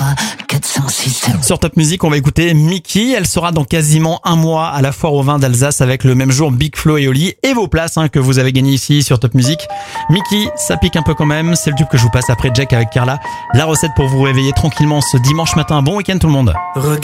3, 4, 5, 6, 7. Sur Top Music, on va écouter Miki. Elle sera dans quasiment un mois à la foire au vin d'Alsace avec le même jour Big Flo et Oli et vos places que vous avez gagnées ici sur Top Music. Miki, ça pique un peu quand même. C'est le tube que je vous passe après Jack avec Carla. La recette pour vous réveiller tranquillement ce dimanche matin. Bon week-end tout le monde.